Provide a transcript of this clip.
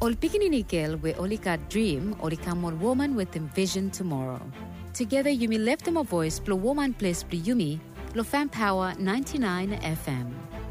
Ol pikininikil we olika dream olika more woman with envision tomorrow. Together Yumi left them a voice blue woman place blue Yumi, Lo Fan Power 99 FM.